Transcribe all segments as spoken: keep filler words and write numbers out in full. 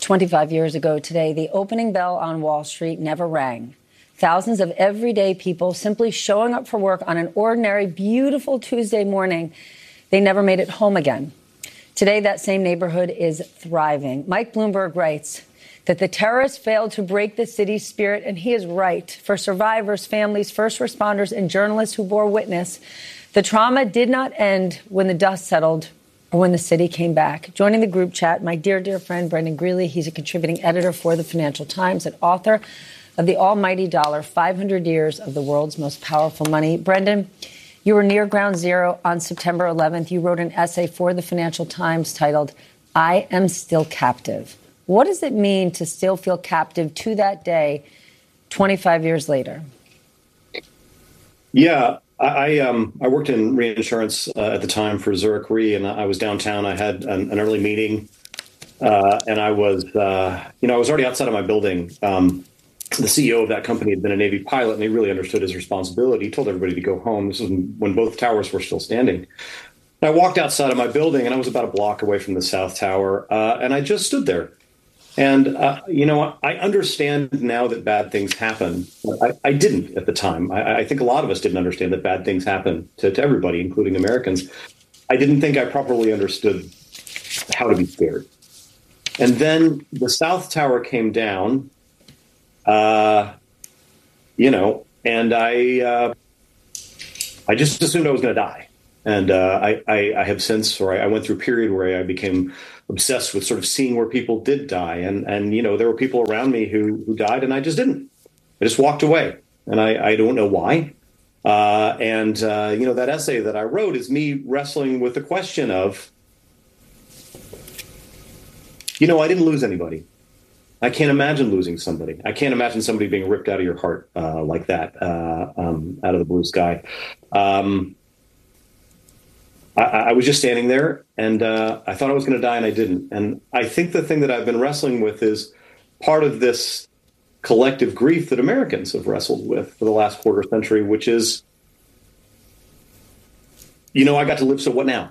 twenty-five years ago today, the opening bell on Wall Street never rang. Thousands of everyday people simply showing up for work on an ordinary, beautiful Tuesday morning. They never made it home again. Today, that same neighborhood is thriving. Mike Bloomberg writes that the terrorists failed to break the city's spirit, and he is right. For survivors, families, first responders, and journalists who bore witness, the trauma did not end when the dust settled or when the city came back. Joining the group chat, my dear, dear friend, Brendan Greeley. He's a contributing editor for the Financial Times and author of The Almighty Dollar, five hundred Years of the World's Most Powerful Money. Brendan, you were near ground zero on September eleventh. You wrote an essay for the Financial Times titled, I Am Still Captive. What does it mean to still feel captive to that day, twenty-five years later? Yeah, I I, um, I worked in reinsurance uh, at the time for Zurich Re, and I was downtown. I had an, an early meeting, uh, and I was, uh, you know, I was already outside of my building. Um, the C E O of that company had been a Navy pilot, and he really understood his responsibility. He told everybody to go home. This was when both towers were still standing. I walked outside of my building, and I was about a block away from the South Tower, uh, and I just stood there. And, uh, you know, I understand now that bad things happen. I, I didn't at the time. I, I think a lot of us didn't understand that bad things happen to, to everybody, including Americans. I didn't think I properly understood how to be scared. And then the South Tower came down, uh, you know, and I uh, I just assumed I was going to die. And uh, I, I, I have since, or I went through a period where I became obsessed with sort of seeing where people did die. And, and you know, there were people around me who who died, and I just didn't. I just walked away, and I, I don't know why. Uh, and, uh, you know, that essay that I wrote is me wrestling with the question of, you know, I didn't lose anybody. I can't imagine losing somebody. I can't imagine somebody being ripped out of your heart uh, like that, uh, um, out of the blue sky. Um I, I was just standing there, and uh, I thought I was going to die, and I didn't. And I think the thing that I've been wrestling with is part of this collective grief that Americans have wrestled with for the last quarter century, which is, you know, I got to live, so what now?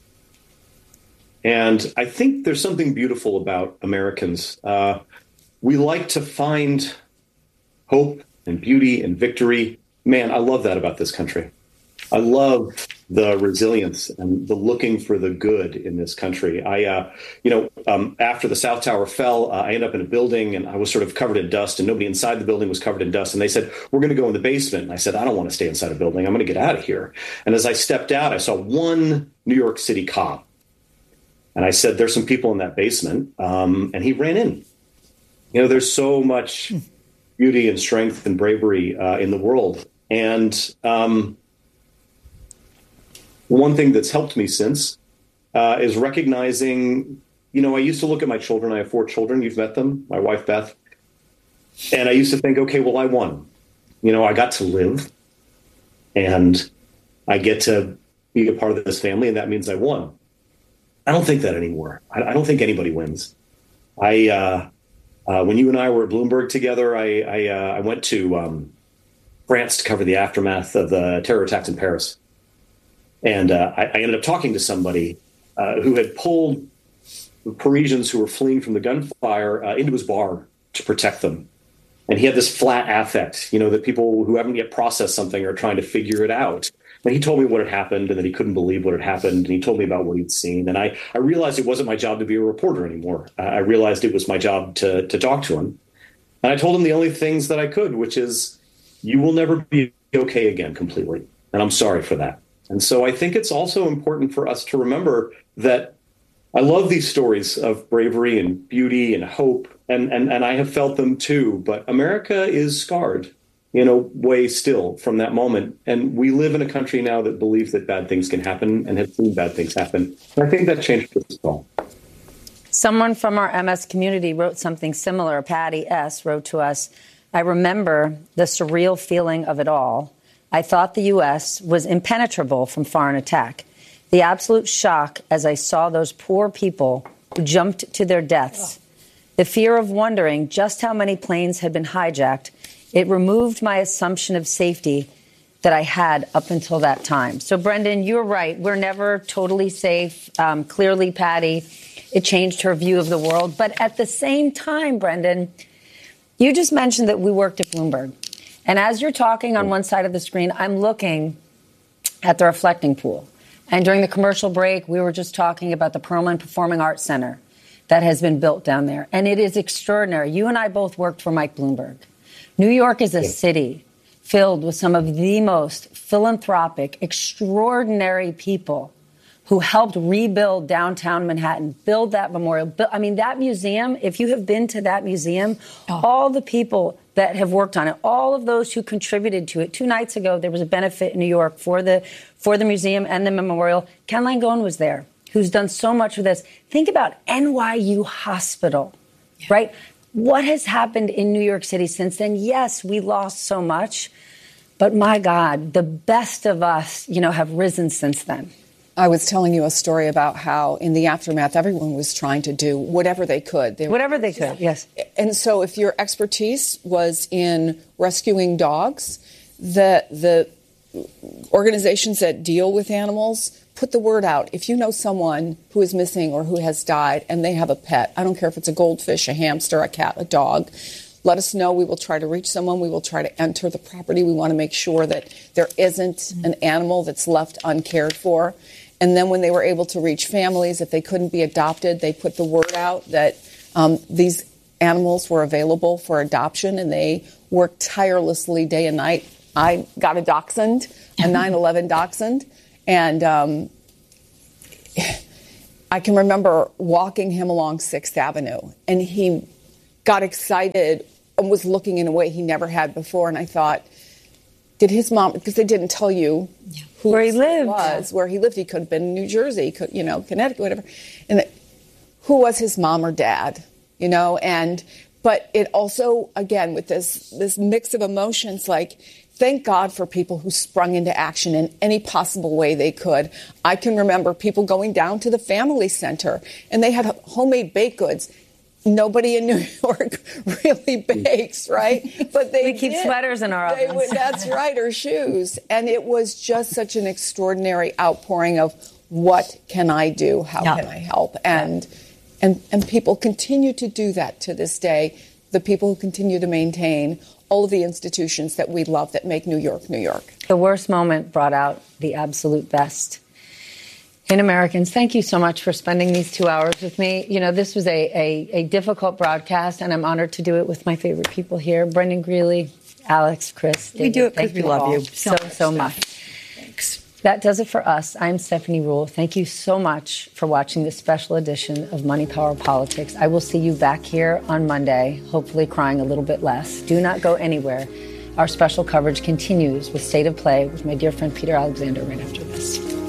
And I think there's something beautiful about Americans. Uh, we like to find hope and beauty and victory. Man, I love that about this country. I love the resilience and the looking for the good in this country. I, uh, you know, um, after the South Tower fell, uh, I ended up in a building, and I was sort of covered in dust, and nobody inside the building was covered in dust. And they said, we're going to go in the basement. And I said, I don't want to stay inside a building. I'm going to get out of here. And as I stepped out, I saw one New York City cop. And I said, there's some people in that basement. Um, and he ran in. You know, there's so much beauty and strength and bravery uh, in the world. And, um, one thing that's helped me since uh, is recognizing, you know, I used to look at my children. I have four children. You've met them, my wife, Beth. And I used to think, okay, well, I won. You know, I got to live, and I get to be a part of this family, and that means I won. I don't think that anymore. I, I don't think anybody wins. I, uh, uh, when you and I were at Bloomberg together, I, I, uh, I went to um, France to cover the aftermath of the terror attacks in Paris. And uh, I, I ended up talking to somebody uh, who had pulled Parisians who were fleeing from the gunfire uh, into his bar to protect them. And he had this flat affect, you know, that people who haven't yet processed something are trying to figure it out. And he told me what had happened, and that he couldn't believe what had happened. And he told me about what he'd seen. And I, I realized it wasn't my job to be a reporter anymore. Uh, I realized it was my job to, to talk to him. And I told him the only things that I could, which is, you will never be okay again completely. And I'm sorry for that. And so I think it's also important for us to remember that I love these stories of bravery and beauty and hope, and, and, and I have felt them too. But America is scarred in a way still from that moment. And we live in a country now that believes that bad things can happen and have seen bad things happen. And I think that changed this all. Someone from our M S community wrote something similar. Patty S. wrote to us, I remember the surreal feeling of it all. I thought the U S was impenetrable from foreign attack. The absolute shock as I saw those poor people who jumped to their deaths. The fear of wondering just how many planes had been hijacked. It removed my assumption of safety that I had up until that time. So, Brendan, you're right. We're never totally safe. Um, clearly, Patty, it changed her view of the world. But at the same time, Brendan, you just mentioned that we worked at Bloomberg. And as you're talking on one side of the screen, I'm looking at the reflecting pool. And during the commercial break, we were just talking about the Perlman Performing Arts Center that has been built down there. And it is extraordinary. You and I both worked for Mike Bloomberg. New York is a city filled with some of the most philanthropic, extraordinary people who helped rebuild downtown Manhattan, build that memorial. I mean, that museum, if you have been to that museum, oh. all the people that have worked on it, all of those who contributed to it. Two nights ago, there was a benefit in New York for the for the museum and the memorial. Ken Langone was there, who's done so much for this. Think about N Y U Hospital, yeah. right? What has happened in New York City since then? Yes, we lost so much, but my God, the best of us, you know, have risen since then. I was telling you a story about how in the aftermath, everyone was trying to do whatever they could. They whatever they could, yes. And so if your expertise was in rescuing dogs, the the organizations that deal with animals put the word out. If you know someone who is missing or who has died and they have a pet, I don't care if it's a goldfish, a hamster, a cat, a dog, let us know. We will try to reach someone. We will try to enter the property. We want to make sure that there isn't mm-hmm. an animal that's left uncared for. And then when they were able to reach families, if they couldn't be adopted, they put the word out that um, these animals were available for adoption, and they worked tirelessly day and night. I got a dachshund, a nine eleven dachshund, and um, I can remember walking him along Sixth Avenue, and he got excited and was looking in a way he never had before, and I thought, did his mom, because they didn't tell you who where he lived, was, where he lived. He could have been in New Jersey, could, you know, Connecticut, whatever. And the, who was his mom or dad, you know? And but it also, again, with this this mix of emotions, like, thank God for people who sprung into action in any possible way they could. I can remember people going down to the family center, and they had homemade baked goods. Nobody in New York really bakes, right? But they we keep did. sweaters in our ovens. Would, that's right, or shoes. And it was just such an extraordinary outpouring of what can I do? How yeah. can I help? And yeah. and and people continue to do that to this day. The people who continue to maintain all of the institutions that we love that make New York, New York. The worst moment brought out the absolute best in Americans. Thank you so much for spending these two hours with me. You know, this was a, a, a difficult broadcast, and I'm honored to do it with my favorite people here, Brendan Greeley, Alex, Chris, David. We do it because we love you so, so much. Thanks. That does it for us. I'm Stephanie Ruhle. Thank you so much for watching this special edition of Money, Power, Politics. I will see you back here on Monday, hopefully crying a little bit less. Do not go anywhere. Our special coverage continues with State of Play with my dear friend Peter Alexander right after this.